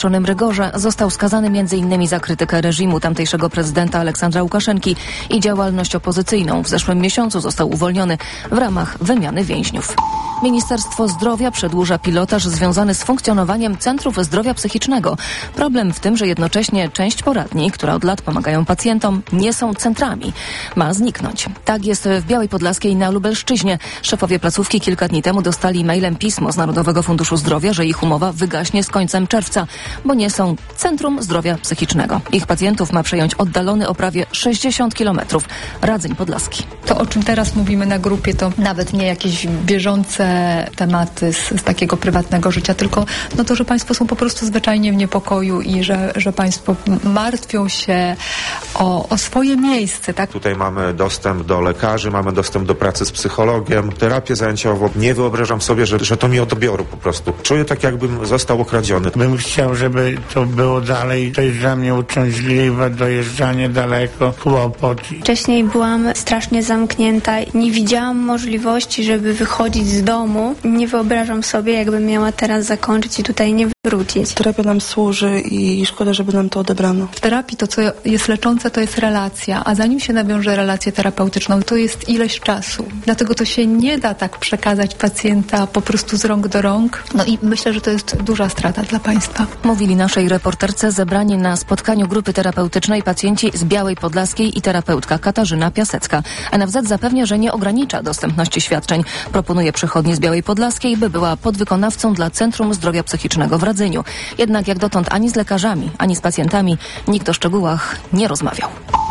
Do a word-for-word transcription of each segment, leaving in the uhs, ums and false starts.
rygorze został skazany między innymi za krytykę reżimu tamtejszego prezydenta Aleksandra Łukaszenki i działalność opozycyjną. W zeszłym miesiącu został uwolniony w ramach wymiany więźniów. Ministerstwo Zdrowia przedłuża pilotaż związany z funkcjonowaniem centrów zdrowia psychicznego. Problem w tym, że jednocześnie część poradni, które od lat pomagają pacjentom, nie są centrami. Ma zniknąć. Tak jest w Białej Podlaskiej na Lubelszczyźnie. Szefowie placówki kilka dni temu dostali mailem pismo z Narodowego Funduszu Zdrowia, że ich umowa wygaśnie z końcem czerwca, bo nie są Centrum Zdrowia Psychicznego. Ich pacjentów ma przejąć oddalony o prawie sześćdziesiąt kilometrów Radzeń Podlaski. To, o czym teraz mówimy na grupie, to nawet nie jakieś bieżące tematy z, z takiego prywatnego życia, tylko no to, że państwo są po prostu zwyczajnie w niepokoju i że, że państwo martwią się o, o swoje miejsce. Tak? Tutaj mamy dostęp do lekarzy, mamy dostęp do pracy z psychologiem, terapię zajęciową. Nie wyobrażam sobie, że, że to mi odbioru po prostu. Czuję tak, jakbym został okradziony. Bym chciał, żeby to było dalej. To jest dla mnie uciążliwe, dojeżdżanie daleko, kłopot. Wcześniej byłam strasznie zamknięta. Nie widziałam możliwości, żeby wychodzić z domu. Nie wyobrażam sobie, jakbym miała teraz zakończyć i tutaj nie wrócić. Terapia nam służy i szkoda, żeby nam to odebrano. W terapii to, co jest leczące, to jest relacja, a zanim się nawiąże relację terapeutyczną, to jest ileś czasu. Dlatego to się nie da tak przekazać pacjenta po prostu z rąk do rąk. No i myślę, że to jest duża strata dla państwa. Mówili naszej reporterce zebrani na spotkaniu grupy terapeutycznej pacjenci z Białej Podlaskiej i terapeutka Katarzyna Piasecka. N F Z zapewnia, że nie ogranicza dostępności świadczeń. Proponuje przychodni z Białej Podlaskiej, by była podwykonawcą dla Centrum Zdrowia Psychicznego w Radzeniu. Jednak jak dotąd ani z lekarzami, ani z pacjentami nikt o szczegółach nie rozmawiał.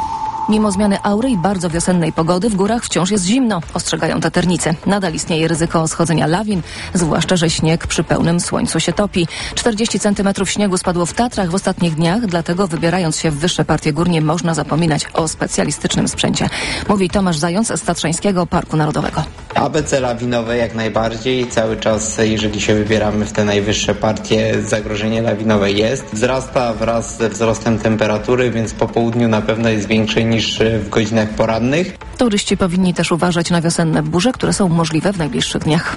Mimo zmiany aury i bardzo wiosennej pogody w górach wciąż jest zimno, ostrzegają taternicy. Nadal istnieje ryzyko schodzenia lawin, zwłaszcza że śnieg przy pełnym słońcu się topi. czterdzieści centymetrów śniegu spadło w Tatrach w ostatnich dniach, dlatego wybierając się w wyższe partie gór nie można zapominać o specjalistycznym sprzęcie. Mówi Tomasz Zając z Tatrzańskiego Parku Narodowego. A B C lawinowe jak najbardziej. Cały czas, jeżeli się wybieramy w te najwyższe partie, zagrożenie lawinowe jest. Wzrasta wraz ze wzrostem temperatury, więc po południu na pewno jest większe niż w godzinach porannych. Turyści powinni też uważać na wiosenne burze, które są możliwe w najbliższych dniach.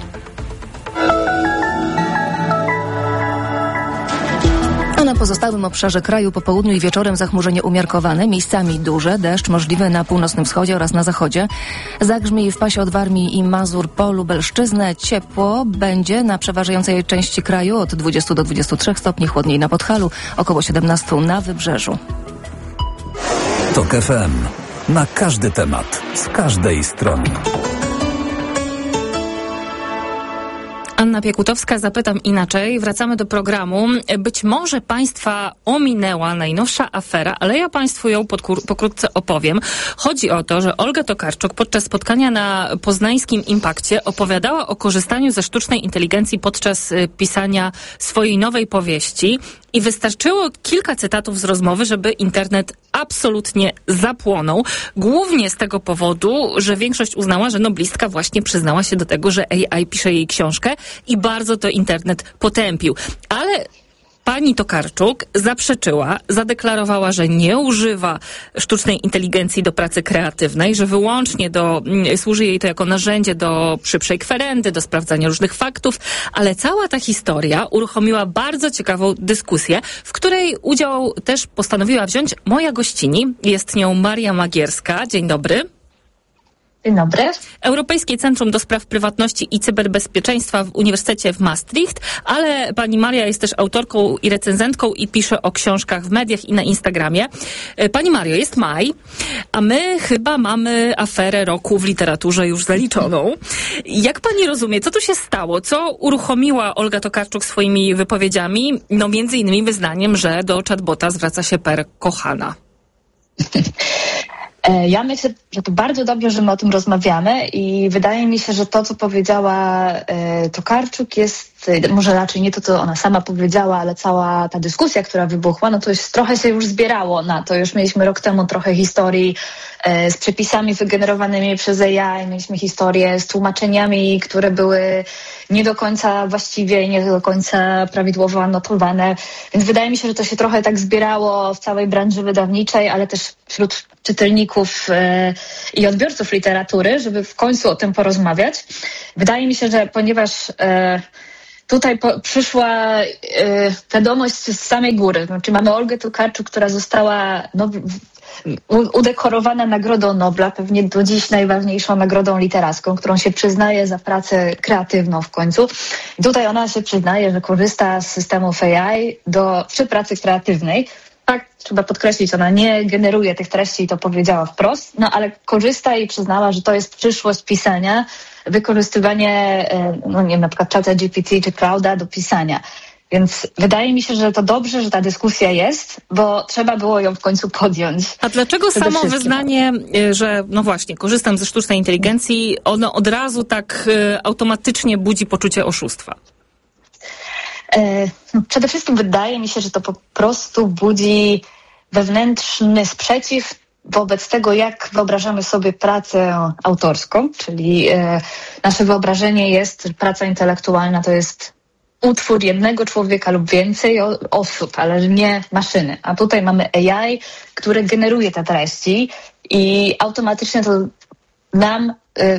A na pozostałym obszarze kraju po południu i wieczorem zachmurzenie umiarkowane, miejscami duże, deszcz możliwy na północnym wschodzie oraz na zachodzie. Zagrzmi w pasie od Warmii i Mazur po Lubelszczyznę. Ciepło będzie na przeważającej części kraju od dwudziestu do dwudziestu trzech stopni, chłodniej na Podhalu, około siedemnastu na Wybrzeżu. TOK F M. Na każdy temat, z każdej strony. Anna Piekutowska, zapytam inaczej. Wracamy do programu. Być może Państwa ominęła najnowsza afera, ale ja Państwu ją podkur- pokrótce opowiem. Chodzi o to, że Olga Tokarczuk podczas spotkania na poznańskim Impakcie opowiadała o korzystaniu ze sztucznej inteligencji podczas y, pisania swojej nowej powieści. I wystarczyło kilka cytatów z rozmowy, żeby internet absolutnie zapłonął. Głównie z tego powodu, że większość uznała, że noblistka właśnie przyznała się do tego, że A I pisze jej książkę i bardzo to internet potępił. Ale pani Tokarczuk zaprzeczyła, zadeklarowała, że nie używa sztucznej inteligencji do pracy kreatywnej, że wyłącznie do, służy jej to jako narzędzie do szybszej kwerendy, do sprawdzania różnych faktów, ale cała ta historia uruchomiła bardzo ciekawą dyskusję, w której udział też postanowiła wziąć moja gościni. Jest nią Maria Magierska. Dzień dobry. Dzień dobry. Europejskie Centrum do Spraw Prywatności i Cyberbezpieczeństwa w Uniwersytecie w Maastricht, ale pani Maria jest też autorką i recenzentką i pisze o książkach w mediach i na Instagramie. Pani Mario, jest maj, a my chyba mamy aferę roku w literaturze już zaliczoną. Jak pani rozumie, co tu się stało? Co uruchomiła Olga Tokarczuk swoimi wypowiedziami? No między innymi wyznaniem, że do chatbota zwraca się per kochana. Ja myślę, że to bardzo dobrze, że my o tym rozmawiamy i wydaje mi się, że to, co powiedziała e, Tokarczuk jest, może raczej nie to, co ona sama powiedziała, ale cała ta dyskusja, która wybuchła, no to jest, trochę się już zbierało na to. Już mieliśmy rok temu trochę historii e, z przepisami wygenerowanymi przez A I, mieliśmy historię z tłumaczeniami, które były nie do końca właściwie i nie do końca prawidłowo anotowane. Więc wydaje mi się, że to się trochę tak zbierało w całej branży wydawniczej, ale też wśród czytelników e, i odbiorców literatury, żeby w końcu o tym porozmawiać. Wydaje mi się, że ponieważ e, tutaj po, przyszła y, wiadomość z samej góry. Znaczy mamy Olgę Tokarczuk, która została no, u, udekorowana Nagrodą Nobla, pewnie do dziś najważniejszą nagrodą literacką, którą się przyznaje za pracę kreatywną w końcu. I tutaj ona się przyznaje, że korzysta z systemów A I do, przy pracy kreatywnej. Tak, trzeba podkreślić, ona nie generuje tych treści i to powiedziała wprost, no ale korzysta i przyznała, że to jest przyszłość pisania, wykorzystywanie, no nie wiem, na przykład czata G P T czy Clouda do pisania. Więc wydaje mi się, że to dobrze, że ta dyskusja jest, bo trzeba było ją w końcu podjąć. A dlaczego samo wyznanie, że no właśnie, korzystam ze sztucznej inteligencji, ono od razu tak y, automatycznie budzi poczucie oszustwa? Przede wszystkim wydaje mi się, że to po prostu budzi wewnętrzny sprzeciw wobec tego, jak wyobrażamy sobie pracę autorską, czyli e, nasze wyobrażenie jest, że praca intelektualna to jest utwór jednego człowieka lub więcej osób, ale nie maszyny. A tutaj mamy A I, które generuje te treści i automatycznie to nam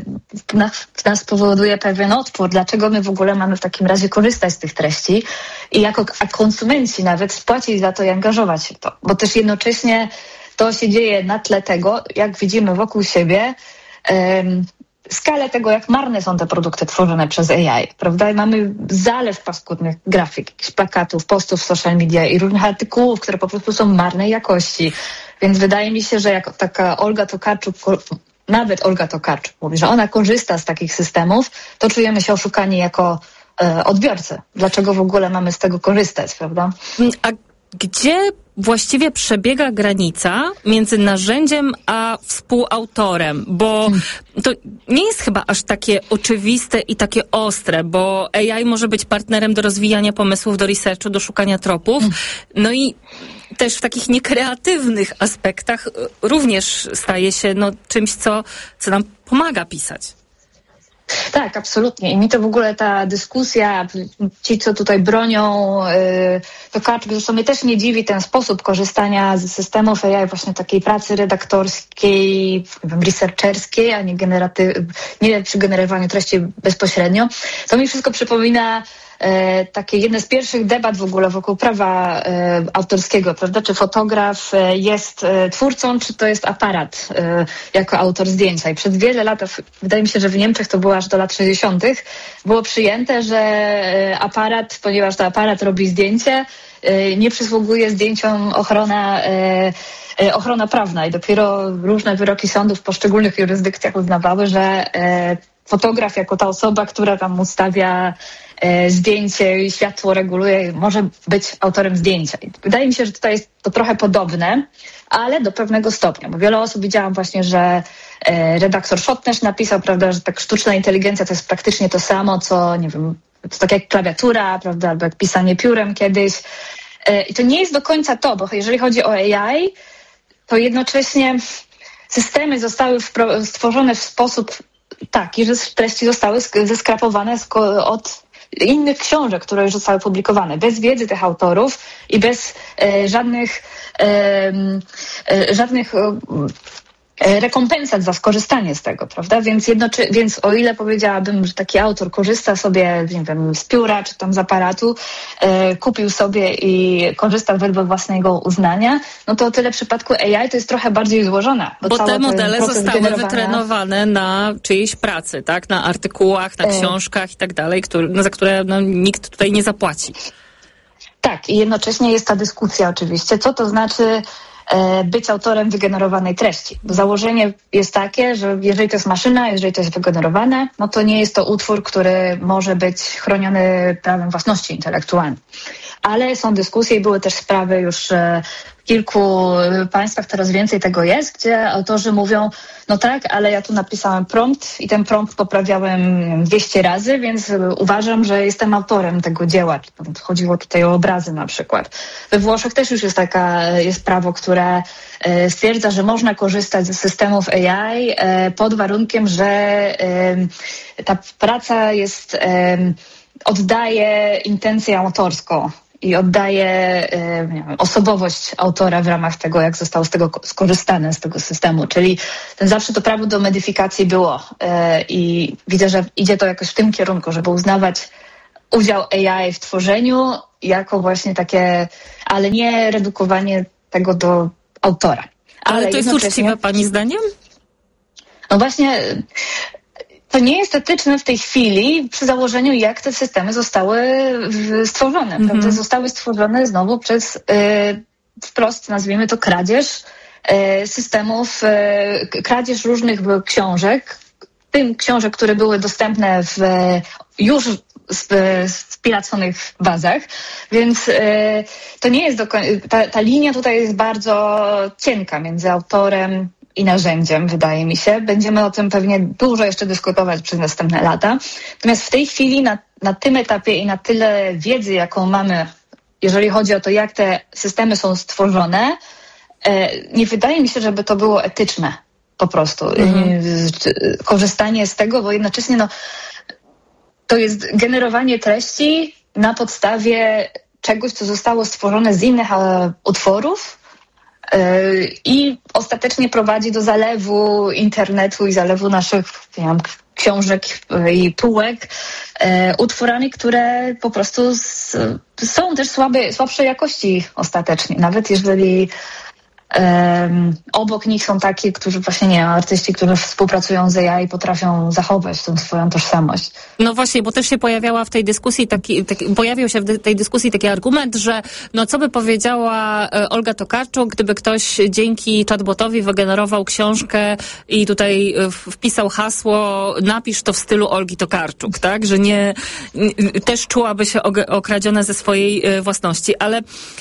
w nas powoduje pewien odpór. Dlaczego my w ogóle mamy w takim razie korzystać z tych treści i jako a konsumenci nawet płacić za to i angażować się w to. Bo też jednocześnie to się dzieje na tle tego, jak widzimy wokół siebie um, skalę tego, jak marne są te produkty tworzone przez A I, prawda? I mamy zalew paskudnych grafik, jakichś plakatów, postów w social media i różnych artykułów, które po prostu są marnej jakości. Więc wydaje mi się, że jak taka Olga Tokarczuk, nawet Olga Tokarczuk mówi, że ona korzysta z takich systemów, to czujemy się oszukani jako e, odbiorcy. Dlaczego w ogóle mamy z tego korzystać, prawda? A gdzie właściwie przebiega granica między narzędziem a współautorem? Bo to nie jest chyba aż takie oczywiste i takie ostre, bo A I może być partnerem do rozwijania pomysłów, do researchu, do szukania tropów. No i też w takich niekreatywnych aspektach również staje się no, czymś, co, co nam pomaga pisać. Tak, absolutnie. I mi to w ogóle ta dyskusja, ci, co tutaj bronią yy, Tokarczuk, zresztą mnie też nie dziwi ten sposób korzystania z systemów A I, właśnie takiej pracy redaktorskiej, nie wiem, researcherskiej, a nie, generaty- nie przy generowaniu treści bezpośrednio. To mi wszystko przypomina E, takie jedne z pierwszych debat w ogóle wokół prawa e, autorskiego, prawda? Czy fotograf e, jest e, twórcą, czy to jest aparat e, jako autor zdjęcia. I przez wiele lat, wydaje mi się, że w Niemczech to było aż do lat sześćdziesiątych, było przyjęte, że e, aparat, ponieważ to aparat robi zdjęcie, e, nie przysługuje zdjęciom ochrona e, e, ochrona prawna i dopiero różne wyroki sądów w poszczególnych jurysdykcjach uznawały, że e, fotograf jako ta osoba, która tam ustawia e, zdjęcie i światło reguluje, może być autorem zdjęcia. I wydaje mi się, że tutaj jest to trochę podobne, ale do pewnego stopnia, bo wiele osób widziałam właśnie, że e, redaktor Schottner napisał, prawda, że tak sztuczna inteligencja to jest praktycznie to samo, co, nie wiem, to tak jak klawiatura, prawda, albo jak pisanie piórem kiedyś. E, I to nie jest do końca to, bo jeżeli chodzi o A I, to jednocześnie systemy zostały wpro- stworzone w sposób taki, że treści zostały zeskrapowane od innych książek, które już zostały publikowane, bez wiedzy tych autorów i bez e, żadnych e, e, żadnych e, rekompensat za skorzystanie z tego, prawda? Więc, jednoczy- więc o ile powiedziałabym, że taki autor korzysta sobie, nie wiem, z pióra czy tam z aparatu, e, kupił sobie i korzysta wedle własnego uznania, no to o tyle w przypadku A I to jest trochę bardziej złożona. Bo, bo te modele zostały generowania... wytrenowane na czyjejś pracy, tak? Na artykułach, na książkach i tak dalej, który, no, za które no, nikt tutaj nie zapłaci. Tak, i jednocześnie jest ta dyskusja oczywiście, co to znaczy być autorem wygenerowanej treści. Bo założenie jest takie, że jeżeli to jest maszyna, jeżeli to jest wygenerowane, no to nie jest to utwór, który może być chroniony prawem własności intelektualnej. Ale są dyskusje i były też sprawy już w kilku państwach, coraz więcej tego jest, gdzie autorzy mówią, no tak, ale ja tu napisałem prompt i ten prompt poprawiałem dwieście razy, więc uważam, że jestem autorem tego dzieła. Chodziło tutaj o obrazy na przykład. We Włoszech też już jest taka, jest prawo, które stwierdza, że można korzystać ze systemów A I pod warunkiem, że ta praca jest, oddaje intencję autorską i oddaje e, nie wiem, osobowość autora w ramach tego, jak zostało z tego skorzystane, z tego systemu. Czyli ten zawsze to prawo do modyfikacji było e, i widzę, że idzie to jakoś w tym kierunku, żeby uznawać udział A I w tworzeniu jako właśnie takie, ale nie redukowanie tego do autora. Ale, ale to jest uczciwe pani zdaniem? No właśnie, to nie jest etyczne w tej chwili przy założeniu, jak te systemy zostały stworzone. Mm-hmm. Prawda? Zostały stworzone znowu przez y, wprost, nazwijmy to, kradzież y, systemów, y, kradzież różnych książek, tym książek, które były dostępne w już spiraconych bazach, więc y, to nie jest do końca, ta, ta linia tutaj jest bardzo cienka między autorem i narzędziem, wydaje mi się. Będziemy o tym pewnie dużo jeszcze dyskutować przez następne lata. Natomiast w tej chwili na, na tym etapie i na tyle wiedzy, jaką mamy, jeżeli chodzi o to, jak te systemy są stworzone, y, nie wydaje mi się, żeby to było etyczne po prostu. Mhm. Y, korzystanie z tego, bo jednocześnie no to jest generowanie treści na podstawie czegoś, co zostało stworzone z innych e, utworów e, i ostatecznie prowadzi do zalewu internetu i zalewu naszych, nie wiem, książek i półek e, utworami, które po prostu z, są też słabe, słabszej jakości ostatecznie. Nawet jeżeli Um, obok nich są takie, którzy właśnie, nie wiem, artyści, którzy współpracują z A I i potrafią zachować tą swoją tożsamość. No właśnie, bo też się pojawiała w tej dyskusji taki, taki pojawił się w tej dyskusji taki argument, że no co by powiedziała Olga Tokarczuk, gdyby ktoś dzięki chatbotowi wygenerował książkę i tutaj wpisał hasło napisz to w stylu Olgi Tokarczuk, tak? Że nie, też czułaby się okradziona ze swojej własności, ale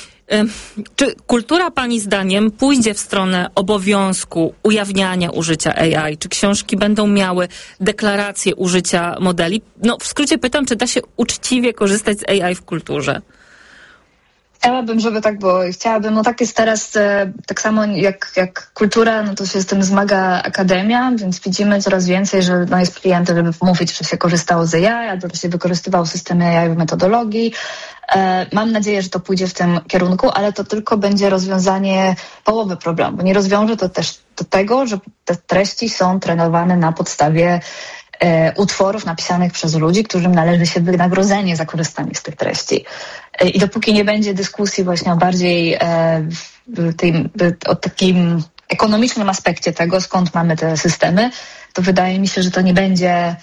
czy kultura pani zdaniem pójdzie w stronę obowiązku ujawniania użycia A I? Czy książki będą miały deklarację użycia modeli? No w skrócie pytam, czy da się uczciwie korzystać z A I w kulturze? Chciałabym, żeby tak było. Chciałabym, no tak jest teraz, e, tak samo jak, jak kultura, no to się z tym zmaga akademia, więc widzimy coraz więcej, że no jest klienty, żeby mówić, że się korzystało z A I, albo że się wykorzystywało systemy A I w metodologii. E, mam nadzieję, że to pójdzie w tym kierunku, ale to tylko będzie rozwiązanie połowy problemu. Nie rozwiąże to też do tego, że te treści są trenowane na podstawie e, utworów napisanych przez ludzi, którym należy się wynagrodzenie za korzystanie z tych treści. E, I dopóki nie będzie dyskusji właśnie o bardziej e, tej, o takim ekonomicznym aspekcie tego, skąd mamy te systemy, to wydaje mi się, że to nie będzie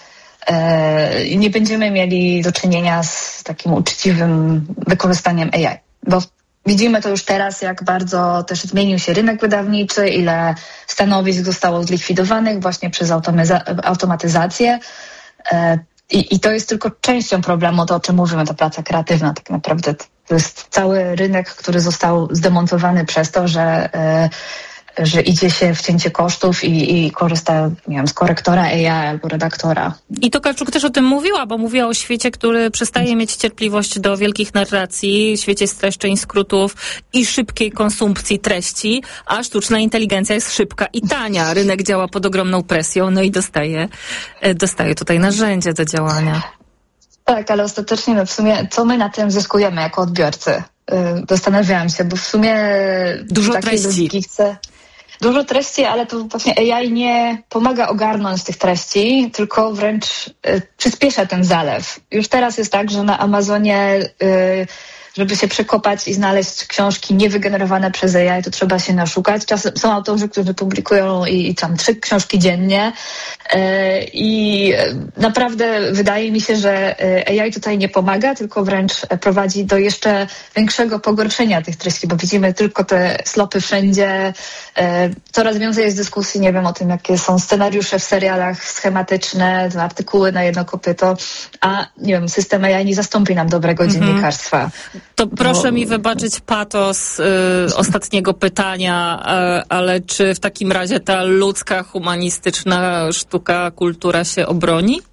i nie będziemy mieli do czynienia z takim uczciwym wykorzystaniem A I. Bo widzimy to już teraz, jak bardzo też zmienił się rynek wydawniczy, ile stanowisk zostało zlikwidowanych właśnie przez automatyzację. I, I to jest tylko częścią problemu, to o czym mówimy, ta praca kreatywna. Tak naprawdę to jest cały rynek, który został zdemontowany przez to, że że idzie się w cięcie kosztów i, i korzysta, nie wiem, z korektora A I albo redaktora. I Tokarczuk też o tym mówiła, bo mówiła o świecie, który przestaje mieć cierpliwość do wielkich narracji, świecie streszczeń, skrótów i szybkiej konsumpcji treści, a sztuczna inteligencja jest szybka i tania. Rynek działa pod ogromną presją, no i dostaje, dostaje tutaj narzędzie do działania. Tak, ale ostatecznie no w sumie co my na tym zyskujemy jako odbiorcy? Zastanawiałam się, bo w sumie dużo treści. Chcę... Dużo treści, ale to właśnie A I nie pomaga ogarnąć tych treści, tylko wręcz y, przyspiesza ten zalew. Już teraz jest tak, że na Amazonie, y, żeby się przekopać i znaleźć książki niewygenerowane przez A I, to trzeba się naszukać. Czasem są autorzy, którzy publikują i, i tam trzy książki dziennie y, i naprawdę wydaje mi się, że A I tutaj nie pomaga, tylko wręcz prowadzi do jeszcze większego pogorszenia tych treści, bo widzimy tylko te slopy wszędzie. Coraz więcej jest dyskusji, nie wiem, o tym, jakie są scenariusze w serialach schematyczne, artykuły na jedno kopyto, a nie wiem, system A I nie zastąpi nam dobrego mm-hmm. dziennikarstwa. To proszę no. mi wybaczyć patos y, ostatniego pytania, y, ale czy w takim razie ta ludzka, humanistyczna sztuka, kultura się obroni?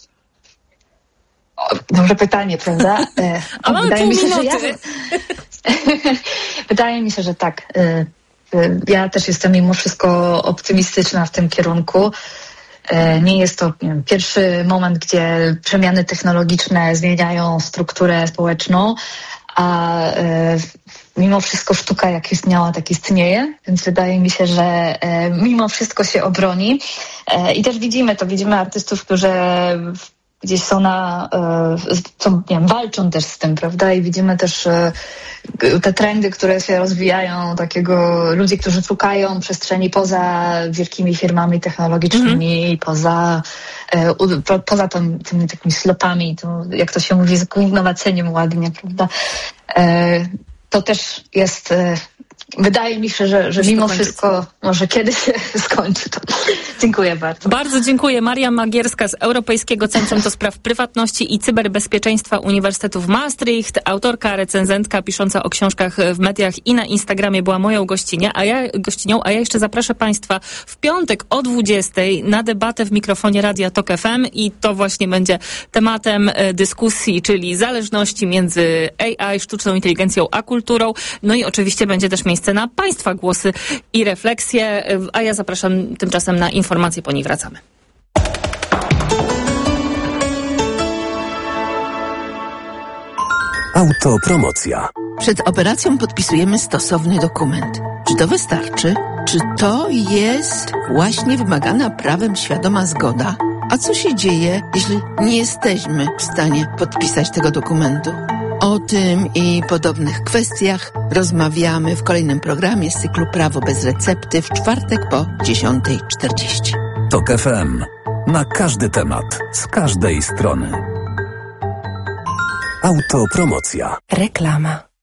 O, dobre pytanie, prawda? A mamy pół mi się, minuty. Ja... Wydaje mi się, że tak. Ja też jestem mimo wszystko optymistyczna w tym kierunku. Nie jest to nie wiem, pierwszy moment, gdzie przemiany technologiczne zmieniają strukturę społeczną, a e, mimo wszystko sztuka jak istniała, tak istnieje, więc wydaje mi się, że e, mimo wszystko się obroni. E, I też widzimy to, widzimy artystów, którzy gdzieś są na, są, nie wiem, walczą też z tym, prawda? I widzimy też te trendy, które się rozwijają, takiego ludzi, którzy szukają przestrzeni poza wielkimi firmami technologicznymi, mm. poza, po, poza tym, tymi takimi slotami, to, jak to się mówi, z innowacyjnym ładnie, prawda? To też jest... Wydaje mi się, że, że mimo wszystko może kiedyś się skończy to. Dziękuję bardzo. Bardzo dziękuję. Maria Magierska z Europejskiego Centrum do Spraw Prywatności i Cyberbezpieczeństwa Uniwersytetu w Maastricht, autorka, recenzentka pisząca o książkach w mediach i na Instagramie była moją gościnią, a ja, gościnią, a ja jeszcze zaproszę Państwa w piątek o dwudziestej na debatę w mikrofonie Radia Tok F M i to właśnie będzie tematem dyskusji, czyli zależności między A I, sztuczną inteligencją, a kulturą. No i oczywiście będzie też miejsce na Państwa głosy i refleksje, a ja zapraszam tymczasem na informacje, po niej wracamy. Autopromocja. Przed operacją podpisujemy stosowny dokument. Czy to wystarczy? Czy to jest właśnie wymagana prawem świadoma zgoda? A co się dzieje, jeśli nie jesteśmy w stanie podpisać tego dokumentu? O tym i podobnych kwestiach rozmawiamy w kolejnym programie z cyklu Prawo bez recepty w czwartek po dziesiątej czterdzieści. Tok F M. Na każdy temat, z każdej strony. Autopromocja. Reklama.